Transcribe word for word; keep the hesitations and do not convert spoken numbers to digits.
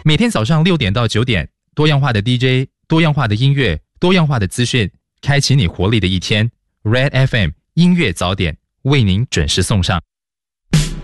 每天早上六点到九点，多样化的 D J， 多样化的音乐，多样化的资讯，开启你活力的一天。Red F M 音乐早点为您准时送上。